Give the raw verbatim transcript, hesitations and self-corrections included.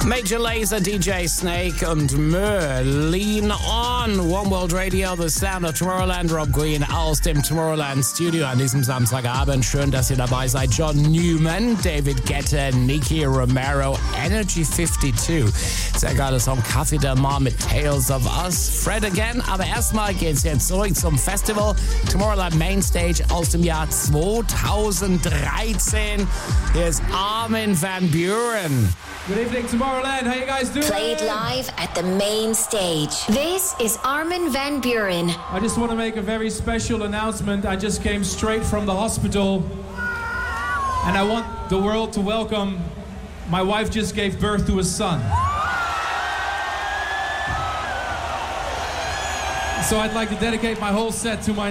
Major Lazer, D J Snake und Mö. Lean On. One World Radio, The Sound of Tomorrowland. Rob Green aus dem Tomorrowland Studio an diesem Samstagabend. Schön, dass ihr dabei seid. John Newman, David Guetta, Nicky Romero, Energy fifty-two. Sehr geiler Song. Kaffee Del Mar mit Tales of Us. Fred Again. Aber erstmal geht's jetzt zurück zum Festival. Tomorrowland Mainstage aus dem Jahr zweitausenddreizehn. Hier ist Armin van Buuren. Good evening, Tomorrowland. How you guys doing? Played live at the main stage. This is Armin van Buuren. I just want to make a very special announcement. I just came straight from the hospital, and I want the world to welcome my wife just gave birth to a son. So I'd like to dedicate my whole set to my